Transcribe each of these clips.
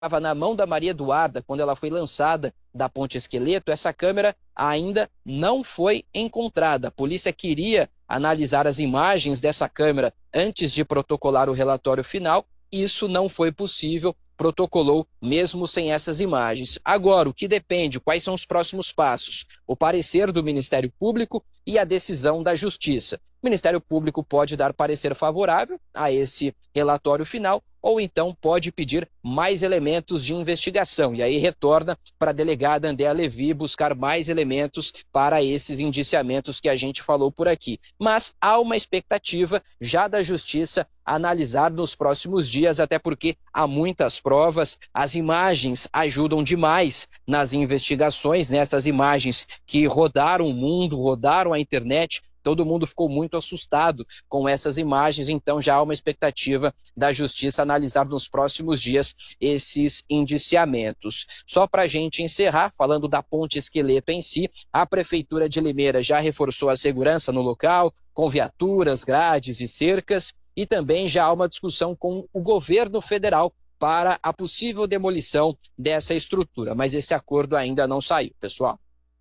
estava na mão da Maria Eduarda, quando ela foi lançada da Ponte Esqueleto, essa câmera ainda não foi encontrada. A polícia queria analisar as imagens dessa câmera antes de protocolar o relatório final. Isso não foi possível, protocolou mesmo sem essas imagens. Agora, o que depende, quais são os próximos passos? O parecer do Ministério Público e a decisão da Justiça. O Ministério Público pode dar parecer favorável a esse relatório final, ou então pode pedir mais elementos de investigação. E aí retorna para a delegada Andréa Levi buscar mais elementos para esses indiciamentos que a gente falou por aqui. Mas há uma expectativa já da Justiça analisar nos próximos dias, até porque há muitas provas, as imagens ajudam demais nas investigações, essas imagens que rodaram o mundo, rodaram a internet. Todo mundo ficou muito assustado com essas imagens, então já há uma expectativa da Justiça analisar nos próximos dias esses indiciamentos. Só para a gente encerrar, falando da Ponte Esqueleto em si, a Prefeitura de Limeira já reforçou a segurança no local, com viaturas, grades e cercas, e também já há uma discussão com o governo federal para a possível demolição dessa estrutura, mas esse acordo ainda não saiu, pessoal.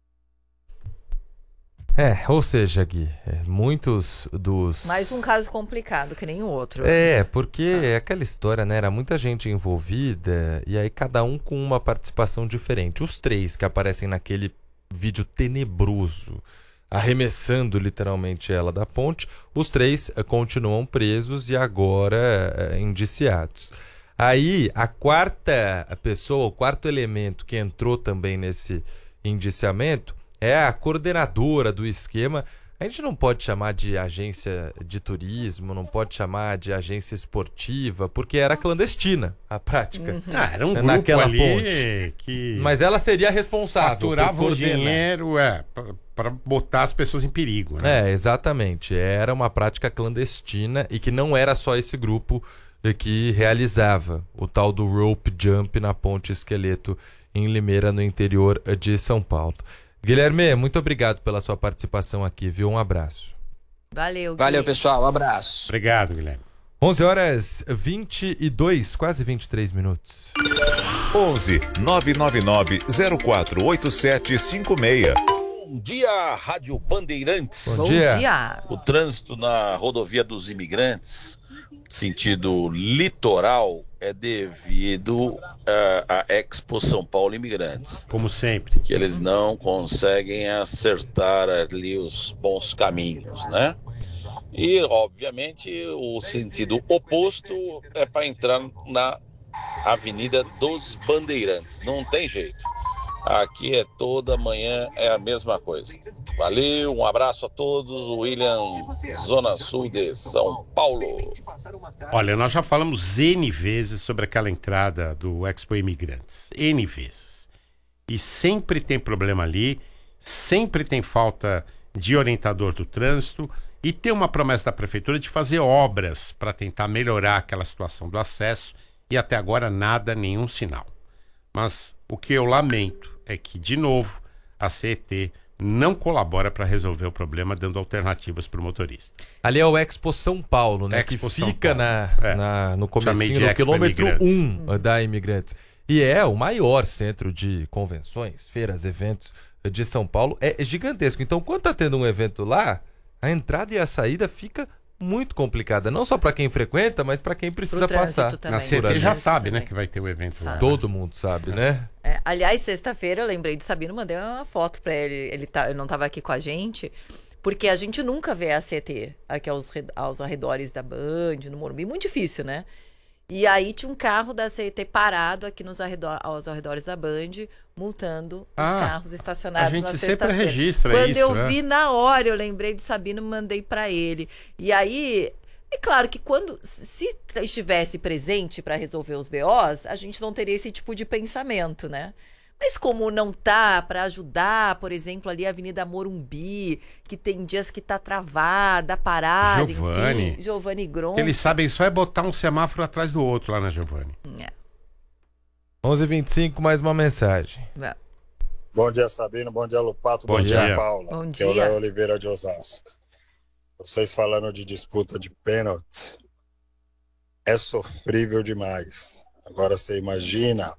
Ou seja, Gui, muitos dos... Mais um caso complicado que nem o outro. Porque é aquela história, né? Era muita gente envolvida e aí cada um com uma participação diferente. Os três que aparecem naquele vídeo tenebroso, arremessando literalmente ela da ponte, os três continuam presos e agora indiciados. Aí a quarta pessoa, o quarto elemento que entrou também nesse indiciamento é a coordenadora do esquema. A gente não pode chamar de agência de turismo, não pode chamar de agência esportiva, porque era clandestina a prática. Era um grupo naquela ali ponte. Que mas ela seria responsável por faturava o coordenar. dinheiro para botar as pessoas em perigo. Né? Exatamente. Era uma prática clandestina e que não era só esse grupo que realizava o tal do rope jump na Ponte Esqueleto em Limeira, no interior de São Paulo. Guilherme, muito obrigado pela sua participação aqui, viu? Um abraço. Valeu, Gui. Valeu, pessoal. Um abraço. Obrigado, Guilherme. 11h22, quase 23 minutos. 11 999 048756. Bom dia, Rádio Bandeirantes. Bom dia. O trânsito na rodovia dos imigrantes, sentido litoral, é devido à Expo São Paulo Imigrantes. Como sempre. Que eles não conseguem acertar ali os bons caminhos, né? E, obviamente, o sentido oposto é para entrar na Avenida dos Bandeirantes. Não tem jeito. Aqui é toda manhã, é a mesma coisa. Valeu, um abraço a todos. William, Zona Sul de São Paulo. Olha, nós já falamos N vezes sobre aquela entrada do Expo Imigrantes. N vezes. E sempre tem problema ali, sempre tem falta de orientador do trânsito e tem uma promessa da prefeitura de fazer obras para tentar melhorar aquela situação do acesso e até agora nada, nenhum sinal. Mas o que eu lamento é que, de novo, a CET não colabora para resolver o problema dando alternativas para o motorista. Ali é o Expo São Paulo, né? Expo que São fica Paulo. No comecinho, no quilômetro 1 da Imigrantes. E é o maior centro de convenções, feiras, eventos de São Paulo. É gigantesco. Então, quando tá tendo um evento lá, a entrada e a saída fica muito complicada. Não só para quem frequenta, mas para quem precisa passar. Também. Na CT já sabe, né, que vai ter o evento lá. Todo mundo sabe, né? Aliás, sexta-feira eu lembrei de Sabino, mandei uma foto para ele. Ele não estava aqui com a gente, porque a gente nunca vê a CT aqui aos arredores da Band, no Morumbi. Muito difícil, né? E aí tinha um carro da CET parado aqui aos arredores da Band, multando os carros estacionados na sexta-feira. A gente sempre registra Quando isso, eu vi na hora, eu lembrei de Sabino, mandei para ele. E aí, é claro que se estivesse presente para resolver os BOs, a gente não teria esse tipo de pensamento, né? Mas como não tá para ajudar, por exemplo, ali a Avenida Morumbi, que tem dias que tá travada, parada, enfim. Giovanni Gron. Eles sabem só botar um semáforo atrás do outro lá na Giovanni. 11h25, mais uma mensagem. Bom dia, Sabino. Bom dia, Lupato. Bom dia, Paula. Bom dia. Que é o Léo Oliveira de Osasco. Vocês falando de disputa de pênaltis, é sofrível demais. Agora você imagina